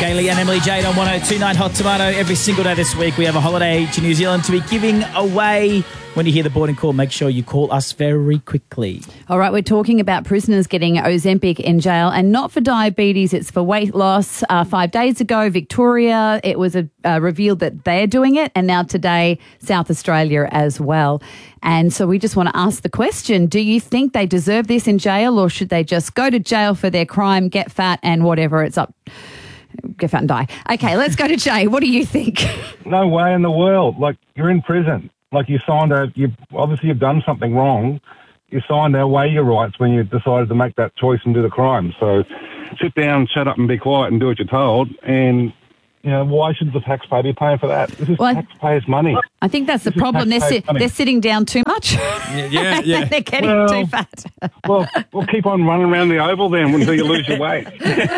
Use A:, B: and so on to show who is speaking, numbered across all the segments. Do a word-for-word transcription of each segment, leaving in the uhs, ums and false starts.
A: Daly and Emily Jade on one oh two point nine Hot Tomato. Every single day this week we have a holiday to New Zealand to be giving away. When you hear the boarding call, make sure you call us very quickly.
B: All right, we're talking about prisoners getting Ozempic in jail, and not for diabetes, it's for weight loss. Uh, five days ago, Victoria, it was a, uh, revealed that they're doing it, and now today, South Australia as well. And so we just want to ask the question, do you think they deserve this in jail, or should they just go to jail for their crime, get fat, and whatever, it's up, get fat and die? Okay, let's go to Jay. What do you think?
C: No way in the world. Like, you're in prison. Like, you signed a, you obviously you've done something wrong. You signed away your rights when you decided to make that choice and do the crime. So sit down, shut up and be quiet and do what you're told. And, you know, why should the taxpayer be paying for that? This is
B: Well,
C: taxpayers' money.
B: I think that's the
C: This is
B: problem. They're,
C: taxpayers'
B: si-
C: money.
B: they're sitting down too much.
D: Yeah, yeah.
B: They're getting
C: Well,
B: too fat.
C: Well, we'll keep on running around the oval then until you lose your weight.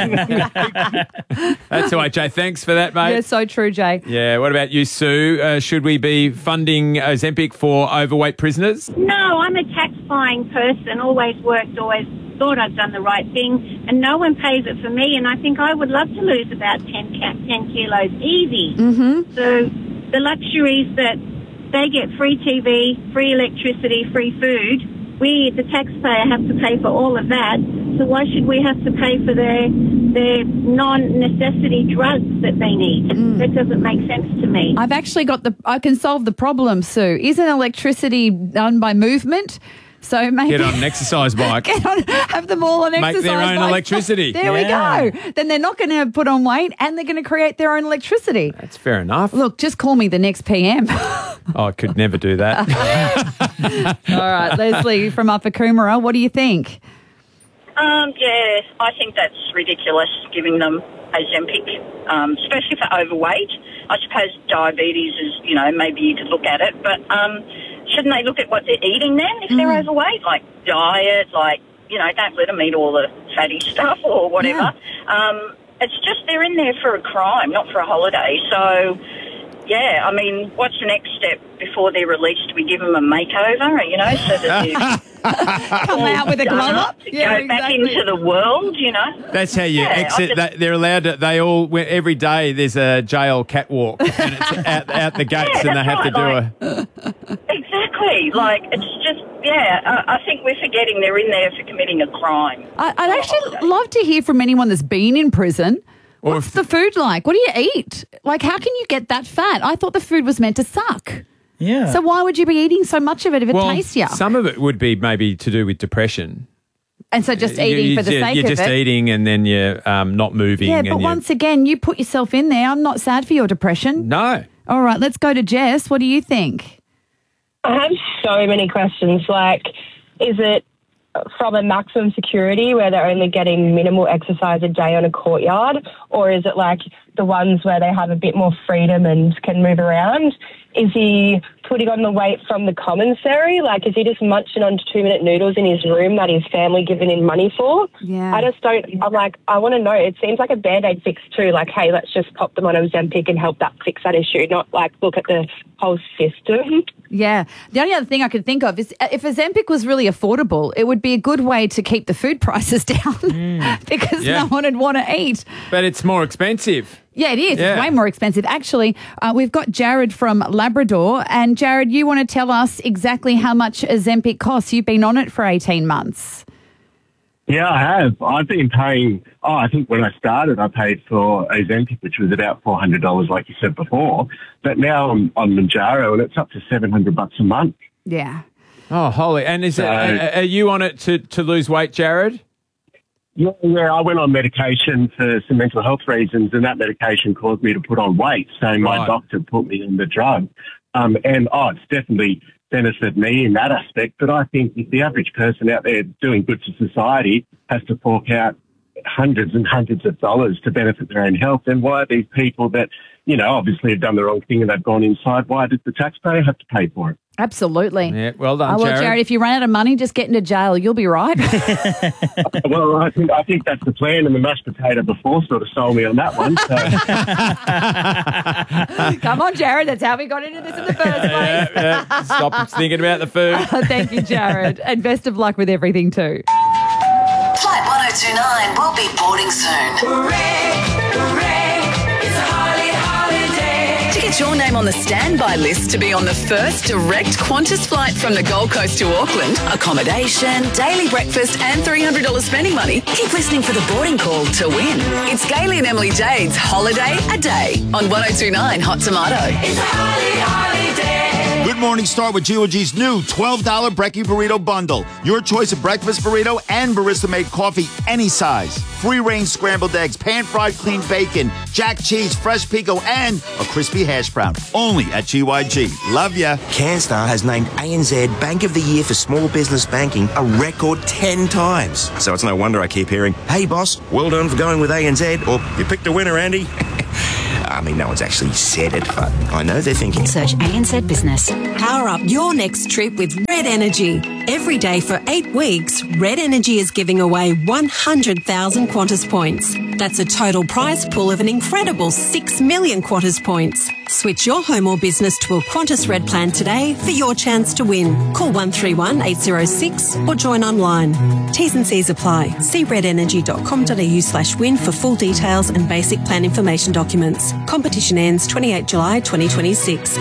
D: That's all right, Jay. Thanks for that, mate.
B: Yeah, so true, Jay.
D: Yeah, what about you, Sue? Uh, should we be funding Ozempic for overweight prisoners?
E: No, I'm a tax-buying person, always worked, always thought I've done the right thing, and no one pays it for me, and I think I would love to lose about ten, ten kilos easy.
B: Mm-hmm.
E: So the luxuries that they get, free T V, free electricity, free food, we, the taxpayer, have to pay for all of that. So why should we have to pay for their their non-necessity drugs that they need?
B: Mm.
E: That doesn't make sense to me.
B: I've actually got the, I can solve the problem, Sue. Isn't electricity done by movement? So maybe
D: Get on an exercise bike.
B: get on, have them all on
D: Make
B: exercise
D: their own
B: bikes.
D: electricity.
B: There
A: Yeah.
B: we go. Then they're not going to put on weight, and they're going to create their own electricity.
D: That's fair enough.
B: Look, just call me the next P M.
D: Oh, I could never do that.
B: All right, Leslie from Upper Coomera, what do you think?
F: Um, yeah, I think that's ridiculous, giving them Ozempic, um, especially for overweight. I suppose diabetes is, you know, maybe you could look at it, but um, shouldn't they look at what they're eating then if they're
B: Mm.
F: overweight? Like diet, like, you know, don't let them eat all the fatty stuff or whatever. Um, it's just they're in there for a crime, not for a holiday. So, yeah, I mean, what's the next step before they're released? Do we give them a makeover, you know, so that they're
B: Come out with a glow
F: done
B: up?
F: to go back into the world, you know?
D: That's how you
F: Yeah, I
D: exit.
F: just-
D: They, they're allowed to, they all, every day there's a jail catwalk and it's out, out the gates
F: Yeah,
D: and they
F: that's
D: have to do
F: right,
D: a...
F: Exactly. Like, it's just, yeah, I, I think we're forgetting they're in there for committing a crime.
B: I, I'd actually love to hear from anyone that's been in prison.
D: Or
B: What's
D: if-
B: the food like? What do you eat? Like, how can you get that fat? I thought the food was meant to suck.
A: Yeah.
B: So why would you be eating so much of it if it
D: Well,
B: tastes you?
D: some of it would be maybe to do with depression.
B: And so just
D: You-
B: eating
D: you
B: for the
D: ju-
B: sake
D: You're
B: of
D: just
B: it.
D: eating and then you're um, not moving.
B: Yeah,
D: and
B: but
D: you-
B: once again, you put yourself in there. I'm not sad for your depression.
D: No.
B: All right, let's go to Jess. What do you think?
G: I have so many questions. Like, is it from a maximum security where they're only getting minimal exercise a day on a courtyard? Or is it like the ones where they have a bit more freedom and can move around? Is he putting on the weight from the commissary? Like, is he just munching on two-minute noodles in his room that his family given him money for?
B: Yeah.
G: I just don't, I'm like, I want to know. It seems like a Band-Aid fix too. Like, hey, let's just pop them on Ozempic and help that fix that issue, not like look at the whole system.
B: Yeah. The only other thing I could think of is uh, if Ozempic was really affordable, it would be a good way to keep the food prices down because
D: Yeah.
B: no one would want to eat.
D: But it's more expensive.
B: Yeah, it is.
D: Yeah.
B: It's way more expensive. Actually, uh, we've got Jared from Labrador. And Jared, you want to tell us exactly how much Ozempic costs? You've been on it for eighteen months.
C: Yeah, I have. I've been paying, oh, I think when I started, I paid for Ozempic, which was about four hundred dollars, like you said before. But now I'm on Manjaro, and it's up to seven hundred bucks a month.
B: Yeah.
D: Oh, holy. And is it,
C: So-
D: are are you on it to, to lose weight, Jared?
C: Yeah, yeah, I went on medication for some mental health reasons, and that medication caused me to put on weight. So my
D: Right.
C: doctor put me on the drug. Um, and, oh, it's definitely benefited me in that aspect. But I think if the average person out there doing good for society has to fork out hundreds and hundreds of dollars to benefit their own health, then why are these people that, you know, obviously have done the wrong thing and they've gone inside, why did the taxpayer have to pay for it?
B: Absolutely.
D: Yeah, well done,
B: Oh, well,
D: Jared.
B: Jared, if you run out of money, just get into jail. You'll be right.
C: Well, I think I think that's the plan, and the mashed potato before sort of sold me on that one. So.
B: Come on, Jared. That's how we got into this in the first place.
D: Yeah, yeah. Stop thinking about the food.
B: Thank you, Jared. And best of luck with everything too.
H: Flight one oh two nine will be boarding soon.
I: Hooray, hooray.
H: your name on the standby list to be on the first direct Qantas flight from the Gold Coast to Auckland. Accommodation, daily breakfast and three hundred dollars spending money. Keep listening for the boarding call to win. It's Gailey and Emily Jade's Holiday a Day on one oh two point nine Hot Tomato.
I: It's a holly, holly day.
J: Good morning, start with G O G's new twelve dollars Brekkie Burrito Bundle. Your choice of breakfast burrito and barista-made coffee any size. Free-range scrambled eggs, pan-fried clean bacon, jack cheese, fresh pico, and a crispy hash brown. Only at G Y G. Love ya.
K: CanStar has named A N Z Bank of the Year for Small Business Banking a record ten times. So it's no wonder I keep hearing, hey boss, well done for going with A N Z, or you picked a winner, Andy. I mean, no one's actually said it, but I know they're thinking.
L: Search A N Z Business. Power up your next trip with Red Energy. Every day for eight weeks, Red Energy is giving away one hundred thousand Qantas points. That's a total prize pool of an incredible six million Qantas points. Switch your home or business to a Qantas Red plan today for your chance to win. Call one three one, eight oh six or join online. T's and C's apply. See redenergy.com.au slash win for full details and basic plan information documents. Competition ends twenty-eighth of July twenty twenty-six.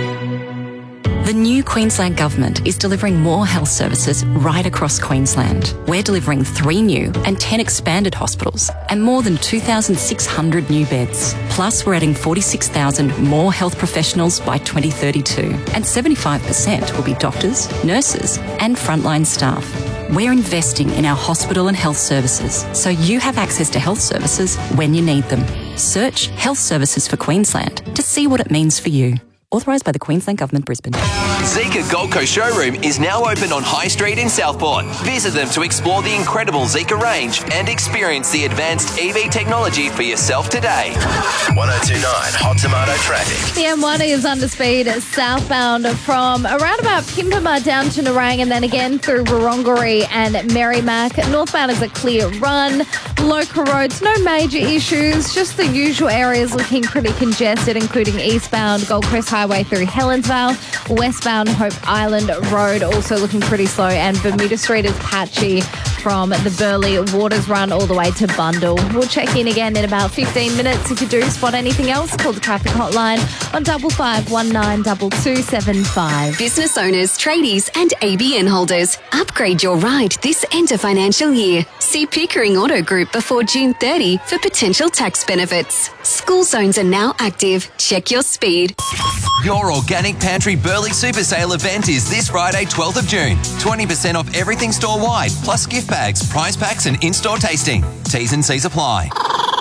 L: The new Queensland Government is delivering more health services right across Queensland. We're delivering three new and ten expanded hospitals and more than two thousand six hundred new beds. Plus, we're adding forty-six thousand more health professionals by twenty thirty-two, and seventy-five percent will be doctors, nurses and frontline staff. We're investing in our hospital and health services so you have access to health services when you need them. Search Health Services for Queensland to see what it means for you. Authorised by the Queensland Government, Brisbane.
M: Zika Gold Coast Showroom is now open on High Street in Southport. Visit them to explore the incredible Zika range and experience the advanced E V technology for yourself today.
N: one oh two point nine Hot Tomato traffic.
O: The M one is under speed southbound from around about Pimpama down to Nerang and then again through Wurrunggeri and Merrimack. Northbound is a clear run. Local roads, no major issues, just the usual areas looking pretty congested, including eastbound Gold Coast Highway through Helensvale, westbound Hope Island Road also looking pretty slow, and Bermuda Street is patchy from the Burleigh Waters Run all the way to Bundle. We'll check in again in about fifteen minutes. If you do spot anything else, call the traffic hotline on double five one nine two two seven five.
P: Business owners, tradies and A B N holders, upgrade your ride this end of financial year. See Pickering Auto Group before June thirtieth for potential tax benefits. School zones are now active. Check your speed.
M: Your Organic Pantry Burleigh Super Sale event is this Friday, twelfth of June. twenty percent off everything store-wide, plus gift bags, prize packs and in-store tasting. T's and C's apply.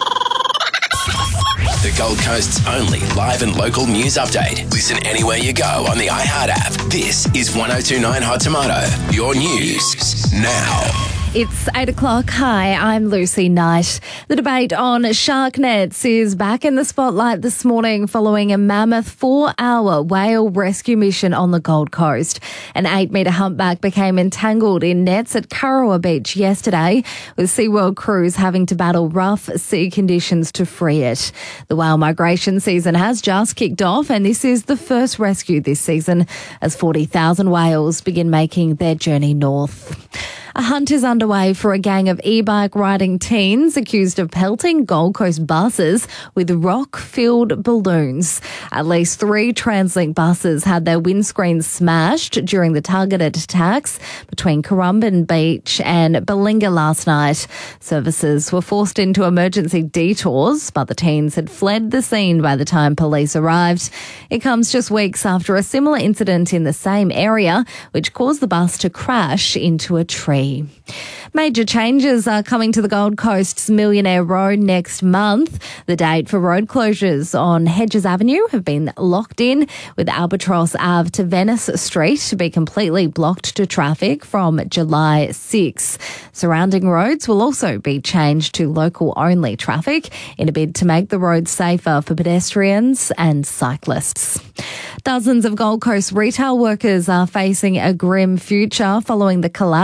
N: The Gold Coast's only live and local news update. Listen anywhere you go on the iHeart app. This is one oh two point nine Hot Tomato. Your news now.
O: It's eight o'clock. Hi, I'm Lucy Knight. The debate on shark nets is back in the spotlight this morning following a mammoth four-hour whale rescue mission on the Gold Coast. An eight-metre humpback became entangled in nets at Kurrawa Beach yesterday, with SeaWorld crews having to battle rough sea conditions to free it. The whale migration season has just kicked off, and this is the first rescue this season as forty thousand whales begin making their journey north. A hunt is underway for a gang of e-bike riding teens accused of pelting Gold Coast buses with rock-filled balloons. At least three TransLink buses had their windscreens smashed during the targeted attacks between Currumbin Beach and Balinga last night. Services were forced into emergency detours, but the teens had fled the scene by the time police arrived. It comes just weeks after a similar incident in the same area, which caused the bus to crash into a tree. Major changes are coming to the Gold Coast's Millionaire Road next month. The date for road closures on Hedges Avenue have been locked in, with Albatross Ave to Venice Street to be completely blocked to traffic from July sixth. Surrounding roads will also be changed to local-only traffic in a bid to make the roads safer for pedestrians and cyclists. Dozens of Gold Coast retail workers are facing a grim future following the collapse of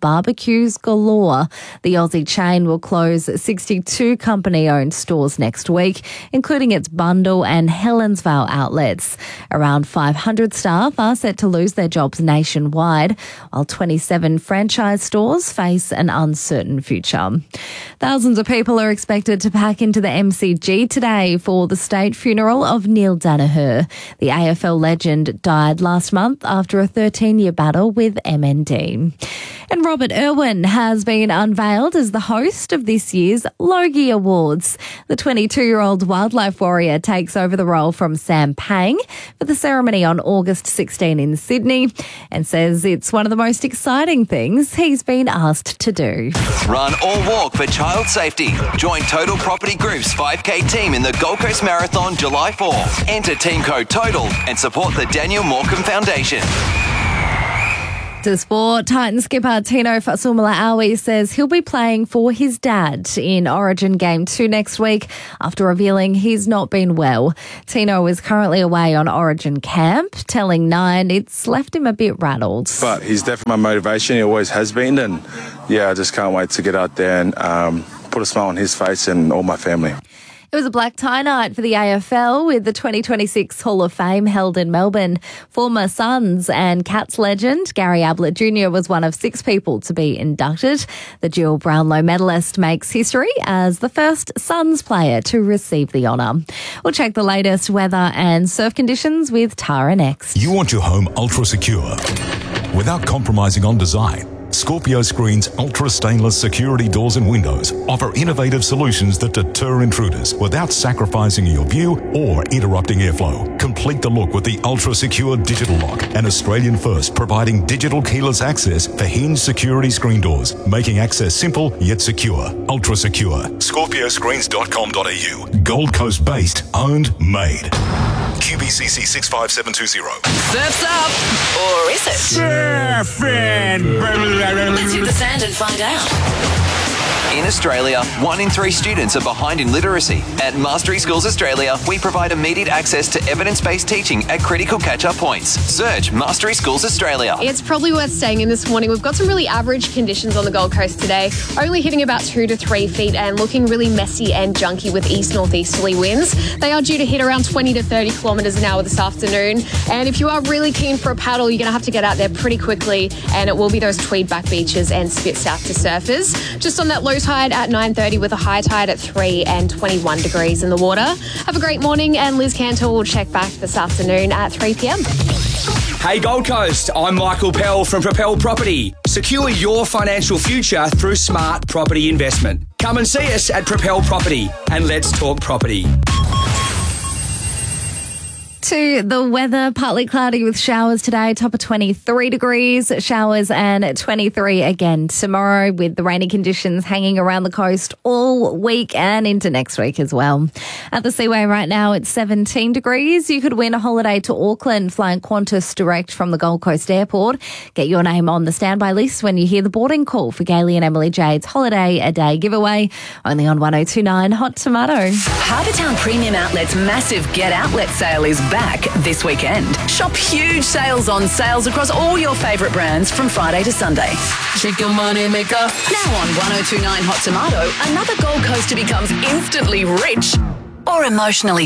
O: barbecues galore. The Aussie chain will close sixty-two company-owned stores next week, including its Bundle and Helensvale outlets. Around five hundred staff are set to lose their jobs nationwide, while twenty-seven franchise stores face an uncertain future. Thousands of people are expected to pack into the M C G today for the state funeral of Neil Danaher. The A F L legend died last month after a thirteen-year battle with M N D. And Robert Irwin has been unveiled as the host of this year's Logie Awards. The twenty-two-year-old wildlife warrior takes over the role from Sam Pang for the ceremony on August sixteenth in Sydney and says it's one of the most exciting things he's been asked to do.
M: Run or walk for child safety. Join Total Property Group's five K team in the Gold Coast Marathon July fourth. Enter team code TOTAL and support the Daniel Morecambe Foundation.
O: To sport, Titan skipper Tino Fasumala-Aui says he'll be playing for his dad in Origin Game two next week after revealing he's not been well. Tino is currently away on Origin camp, telling Nine it's left him a bit rattled.
Q: But he's definitely my motivation. He always has been. And yeah, I just can't wait to get out there and um, put a smile on his face and all my family.
O: It was a black tie night for the A F L with the twenty twenty-six Hall of Fame held in Melbourne. Former Suns and Cats legend Gary Ablett Junior was one of six people to be inducted. The dual Brownlow medalist makes history as the first Suns player to receive the honour. We'll check the latest weather and surf conditions with Tara next.
R: You want your home ultra secure without compromising on design. Scorpio Screen's ultra stainless security doors and windows offer innovative solutions that deter intruders without sacrificing your view or interrupting airflow. Complete the look with the ultra secure digital lock, an Australian first providing digital keyless access for hinged security screen doors, making access simple yet secure. Ultra secure. Scorpio Screens dot com dot a u. Gold Coast based, owned, made. Q B C C six five seven two zero.
H: Surf's up, or is it?
N: Surfing. Let's hit the sand and find out.
M: In Australia, one in three students are behind in literacy. At Mastery Schools Australia, we provide immediate access to evidence-based teaching at critical catch-up points. Search Mastery Schools Australia.
S: It's probably worth staying in this morning. We've got some really average conditions on the Gold Coast today, only hitting about two to three feet and looking really messy and junky with east-northeasterly winds. They are due to hit around twenty to thirty kilometres an hour this afternoon. And if you are really keen for a paddle, you're going to have to get out there pretty quickly, and it will be those Tweed back beaches and Spit South to surfers. Just on that low tide at nine thirty with a high tide at three and twenty-one degrees in the water. Have a great morning, and Liz Cantor will check back this afternoon at three p.m.
T: Hey Gold Coast, I'm Michael Pell from Propel Property. Secure your financial future through smart property investment. Come and see us at Propel Property and let's talk property.
O: To the weather, partly cloudy with showers today, top of twenty-three degrees, showers and twenty-three again tomorrow, with the rainy conditions hanging around the coast all week and into next week as well. At the Seaway right now, it's seventeen degrees. You could win a holiday to Auckland flying Qantas direct from the Gold Coast Airport. Get your name on the standby list when you hear the boarding call for Gailey and Emily Jade's Holiday a Day giveaway, only on one oh two point nine Hot Tomato.
H: Harbour Town Premium Outlet's massive Get Outlet sale is back this weekend. Shop huge sales on sales across all your favourite brands from Friday to Sunday.
I: Shake your money maker.
H: Now on one oh two point nine Hot Tomato, another Gold Coaster becomes instantly rich or emotionally